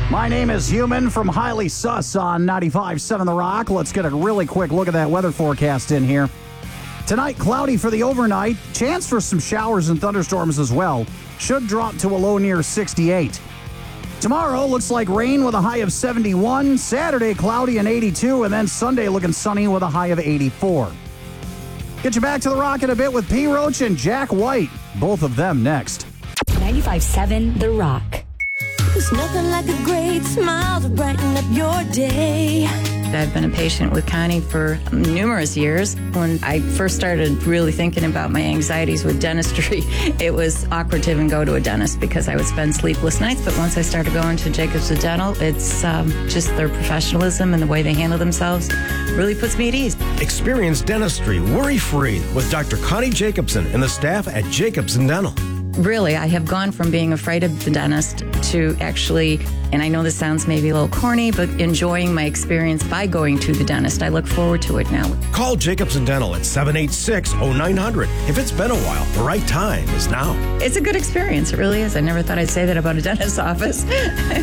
My name is Human from Highly Sus on 95.7 The Rock. Let's get a really quick look at that weather forecast in here. Tonight, cloudy for the overnight. Chance for some showers and thunderstorms as well. Should drop to a low near 68. Tomorrow looks like rain with a high of 71. Saturday, cloudy and 82. And then Sunday looking sunny with a high of 84. Get you back to The Rock in a bit with P. Roach and Jack White. Both of them next. 95.7 The Rock. There's nothing like a great smile to brighten up your day. I've been a patient with Connie for numerous years. When I first started really thinking about my anxieties with dentistry, it was awkward to even go to a dentist because I would spend sleepless nights. But once I started going to Jacobson Dental, it's just their professionalism and the way they handle themselves really puts me at ease. Experience dentistry worry-free with Dr. Connie Jacobson and the staff at Jacobson Dental. Really, I have gone from being afraid of the dentist to actually, and I know this sounds maybe a little corny, but enjoying my experience by going to the dentist. I look forward to it now. Call Jacobson Dental at 786-0900. If it's been a while, the right time is now. It's a good experience. It really is. I never thought I'd say that about a dentist's office.